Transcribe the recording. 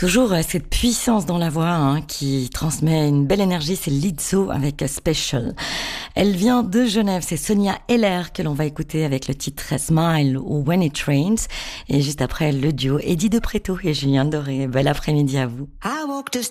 Toujours cette puissance dans la voix qui transmet une belle énergie, c'est Lizzo avec Special. Elle vient de Genève, c'est Sonia Heller que l'on va écouter avec le titre Smile ou When It Rains. Et juste après, le duo Eddie de Pretto et Julien Doré. Bel après-midi à vous. I walk the